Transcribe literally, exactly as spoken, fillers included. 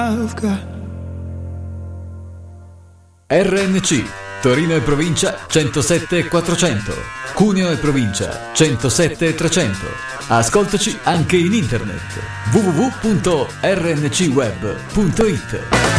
R N C Torino e provincia centosette e quattrocento, Cuneo e provincia centosette e trecento. Ascoltaci anche in internet w w w punto r n c web punto i t.